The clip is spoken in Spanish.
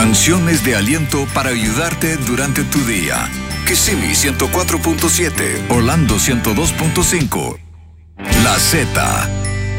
Canciones de aliento para ayudarte durante tu día. Kissimmee 104.7, Orlando 102.5. La Z